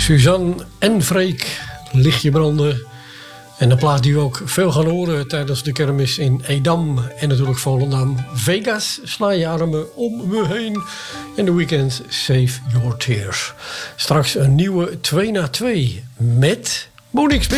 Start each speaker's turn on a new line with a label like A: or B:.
A: Suzanne en Freek, Lichtje branden. En een plaat die we ook veel gaan horen tijdens de kermis in Edam. En natuurlijk Volendam. Vegas, sla je armen om me heen. En de weekend, Save Your Tears. Straks een nieuwe 2 na 2 met Monique Smit.